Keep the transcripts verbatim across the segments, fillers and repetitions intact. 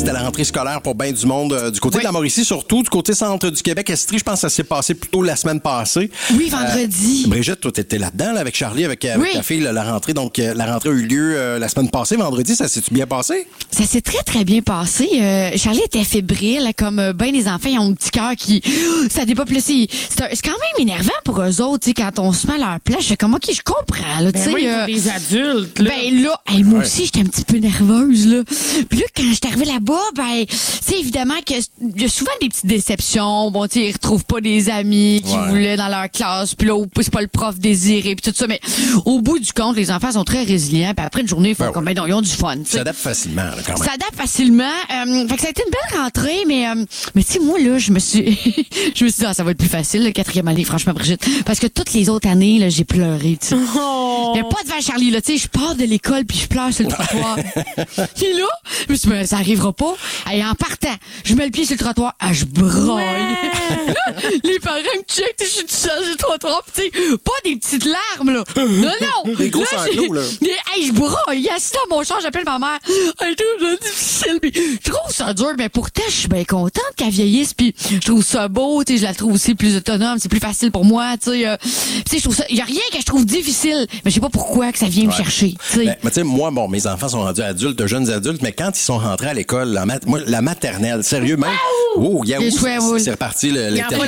c'était la rentrée scolaire pour bien du monde. Euh, du côté oui. de la Mauricie, surtout. Du côté centre du Québec, Estrie, je pense que ça s'est passé plutôt la semaine passée. Oui, vendredi. Euh, Brigitte, toi, t'étais là-dedans, là, avec Charlie, avec, avec oui. ta fille, là, la rentrée. Donc, euh, la rentrée a eu lieu euh, la semaine passée, vendredi. Ça s'est-tu bien passé? Ça s'est très, très bien passé. Euh, Charlie était fébrile, comme euh, ben les enfants, ils ont un petit cœur qui... Ça dépasse. C'est, c'est quand même énervant pour eux autres, quand on se met à leur place. Je suis comme, OK, je comprends. Là, ben oui, euh, les adultes. Là. Ben là, hey, moi ouais. aussi, j'étais un petit peu nerveuse. Là. Puis là, quand j'étais arrivée là-bas, ben, tu sais, évidemment qu'il y a souvent des petites déceptions. Bon, tu sais, ils retrouvent pas des amis qui ouais. voulaient dans leur classe. Puis là, c'est pas le prof désiré, puis tout ça. Mais au bout du compte, les enfants sont très résilients. Puis après une journée, ils font ben comme, ben non, ils ont du fun. Ça s'adapte facilement, là, quand même. Ça s'adapte facilement. Euh, fait que ça a été une belle rentrée, mais, euh, mais tu sais, moi, là, je me suis, je me suis dit, ah, ça va être plus facile, le quatrième année, franchement, Brigitte. Parce que toutes les autres années, là, j'ai pleuré, tu sais. Oh. Mais pas devant Charlie, là, tu sais, je pars de l'école puis je pleure sur le trottoir. Et là, je me suis dit, ça arrivera pas. Et en partant, je mets le pied sur le trottoir, ah, je broille. Ouais. Les parents me checkent, je suis tout seul sur le trottoir, tu sais, pas des petites larmes, là. Non, non. Des gros sanglots, là. Hey, je broille. Assis dans mon char, j'appelle ma mère. Hey, c'est difficile. Puis, je trouve ça dur, mais pourtant, je suis bien contente qu'elle vieillisse. Puis, je trouve ça beau, tu sais, je la trouve aussi plus autonome, c'est plus facile pour moi, tu sais. Euh, tu sais, je trouve ça, il y a rien que je trouve difficile, mais je sais pas pourquoi que ça vient ouais. me chercher, tu sais. Ben, mais tu sais, moi, bon, mes enfants sont rendus adultes, de jeunes adultes, mais quand ils sont rentrés à l'école, la, mat- moi, la maternelle, sérieux, même, oh, yeah, c'est, c'est, c'est reparti le, le terme.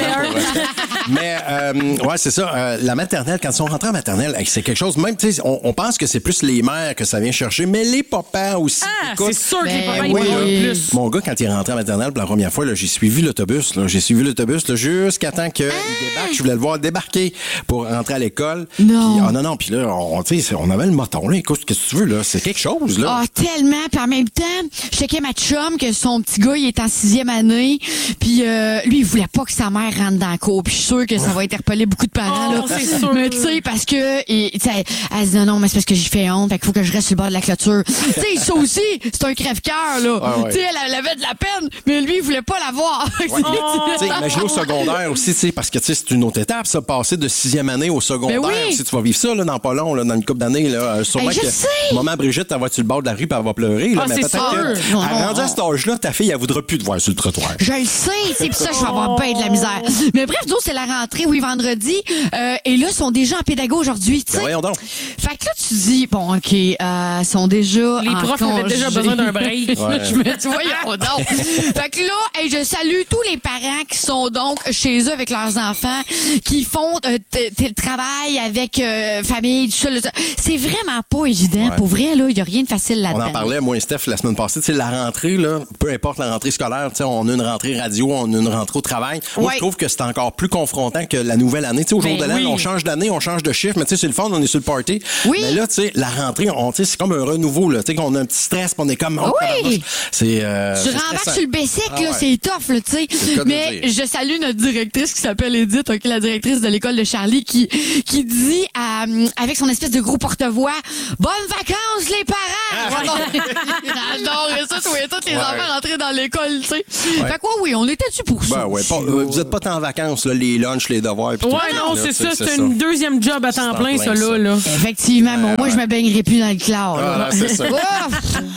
Mais, euh, ouais, c'est ça, euh, la maternelle, quand ils sont rentrés en maternelle, c'est quelque chose, même, tu sais, on, on pense que c'est plus les mères que ça vient chercher, mais les papas aussi. Ah, écoute, c'est sûr que ben, les papas, oui. ils vont plus. Mon gars, quand il est rentré en maternelle pour la première fois, là, j'ai suivi l'autobus, là, j'ai suivi l'autobus, là, jusqu'à temps qu'il ah. débarque. Je voulais le voir débarquer pour rentrer à l'école. Non. Puis, oh non, non, puis là, on, on avait le moton, là. Écoute, qu'est-ce que tu veux, là? C'est quelque chose, là. Ah, oh, tellement. Puis en même temps, je checkais ma chum, que son petit gars, il est en sixième année. Puis euh, lui, il voulait pas que sa mère rentre dans la cour. Puis je suis sûre que ça va interpeller beaucoup de parents, oh, là. C'est sûr. Mais tu sais, parce que, et, elle, elle se dit, non, non, mais c'est parce que j'ai fait honte. Fait qu'il faut que je reste sur le bord de la clôture. Tu sais, ça aussi, c'est un crève-cœur, là. Ah, ouais. Tu sais, elle, elle avait de la peine, mais lui, il voulait pas l'avoir. Ouais. Oh. Tu sais, imagine au secondaire aussi, tu sais, parce que, tu sais, c'est une autre étape, ça, passer de sixième année au secondaire. Ben oui. Si tu vas vivre ça, là, dans pas long, là, dans une couple d'années, là, sûrement hey, je que, sais. maman Brigitte, elle va sur le bord de la rue, puis elle va pleurer, là. Ah, mais c'est peut-être sûr. que, non, à non, rendu à cet âge-là, ta fille, elle voudra plus te voir sur le trottoir. Je le sais, c'est pour ça que je vais avoir bien de la misère. Mais bref, nous, c'est la rentrée, oui, vendredi. Euh, et là, ils sont déjà en pédago aujourd'hui, tu sais. Ben voyons donc. Fait que là, tu dis, bon, OK, euh, sont déjà les en profs congé. avaient déjà besoin d'un break. Ouais. Je me dis, voyons donc. Fait que là, hey, je salue tous les parents qui sont donc chez eux avec leurs enfants, qui font euh, t- t- le travail avec euh, famille, tout ça. Là, c'est vraiment pas évident. Ouais. Pour vrai, là, il y a rien de facile là-dedans. On en parlait, moi et Steph, la semaine passée. Tu sais, la rentrée, là, peu importe la rentrée scolaire, tu sais, on a une rentrée radio, on a une rentrée au travail. Moi, ouais. je trouve que c'est encore plus confrontant que la nouvelle année. Tu sais, au jour ben de l'an, oui. on change d'année, on change de chiffre, mais tu sais, c'est le fun, on est sur le party. Oui. Mais là, tu sais, la rentrée, on, tu sais, c'est comme un renouveau, là. Tu sais, qu'on a un petit stress, puis on est comme, oh, oui. c'est, euh, tu rembarques sur le basic, ah, là, ouais. c'est tough, là, tu sais. Mais je salue notre directrice qui s'appelle Edith, okay, la directrice de l'école de Charlie, qui, qui dit, euh, avec son espèce de gros porte-voix, bonnes vacances, les parents! Ah, ouais. J'adore ça, tu voyais tous les ouais. enfants rentrer dans l'école, tu sais. Ouais. Fait quoi, oui, on était dessus pour ça. Ben ouais, pas, euh, vous êtes pas en vacances, là, les lunchs, les devoirs. Ouais, non, là, c'est ça, c'est, c'est une deuxième job à temps plein, plein, ça, là, là. Effectivement, ouais, bon, moi, ouais. je me baignerai plus dans le chlore. Ah, c'est ça.